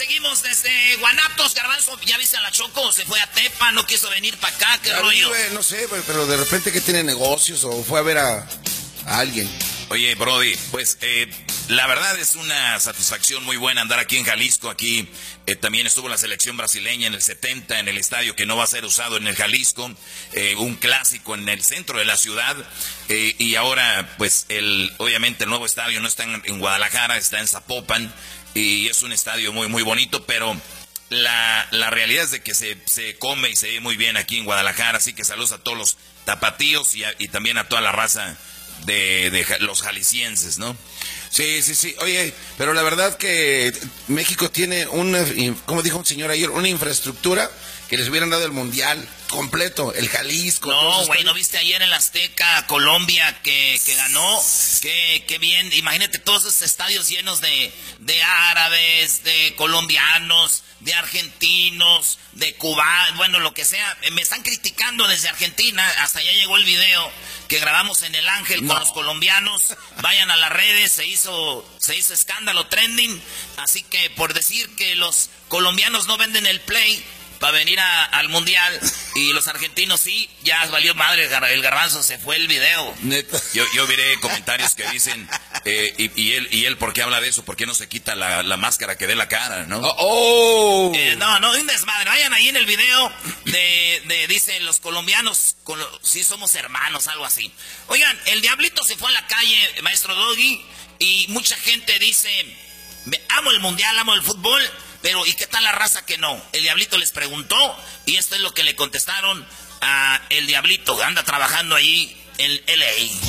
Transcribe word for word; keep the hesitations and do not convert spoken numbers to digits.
seguimos desde Guanatos. Garbanzo, ¿ya viste a la Choco? Se fue a Tepa, no quiso venir para acá, ¿qué ya rollo? Vive, no sé, pero de repente que tiene negocios o fue a ver a, a alguien. Oye, Brody, pues eh, la verdad es una satisfacción muy buena andar aquí en Jalisco. Aquí eh, también estuvo la selección brasileña en el setenta en el estadio que no va a ser usado en el Jalisco, eh, un clásico en el centro de la ciudad, eh, y ahora pues el obviamente el nuevo estadio no está en, en Guadalajara, está en Zapopan, y es un estadio muy muy bonito, pero la, la realidad es de que se, se come y se ve muy bien aquí en Guadalajara, así que saludos a todos los tapatíos y, a, y también a toda la raza De, de los jaliscienses, ¿no? Sí, sí, sí. Oye, pero la verdad que México tiene una, como dijo un señor ayer, una infraestructura que les hubieran dado el mundial completo, el Jalisco. No, güey, ¿no viste ayer en la Azteca, Colombia, que, que ganó? Qué, qué bien. Imagínate todos esos estadios llenos de, de árabes, de colombianos, de argentinos, de cubanos, bueno, lo que sea. Me están criticando desde Argentina, hasta allá llegó el video que grabamos en El Ángel no. con los colombianos. Vayan a las redes, se hizo, se hizo escándalo, trending. Así que por decir que los colombianos no venden el Play para venir a, al mundial y los argentinos sí, ya valió madre el Garbanzo, se fue el video. Neta. Yo, yo miré comentarios que dicen, eh, y, y él, y él, ¿por qué habla de eso? ¿Por qué no se quita la, la máscara que dé la cara, no? Oh, oh. Eh, no, no, un desmadre. Vayan ahí en el video de, de dice, los colombianos, colo, sí somos hermanos, algo así. Oigan, el Diablito se fue a la calle, maestro Doggy, y mucha gente dice, me amo el mundial, amo el fútbol, pero ¿y qué tal la raza que no? El Diablito les preguntó y esto es lo que le contestaron a el Diablito. Anda trabajando ahí en L A